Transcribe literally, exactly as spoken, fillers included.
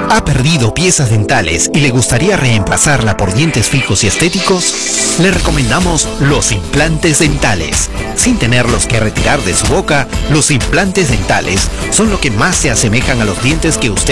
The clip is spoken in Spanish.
¿Ha perdido piezas dentales y le gustaría reemplazarla por dientes fijos y estéticos? Le recomendamos los implantes dentales. Sin tenerlos que retirar de su boca, los implantes dentales son lo que más se asemejan a los dientes que usted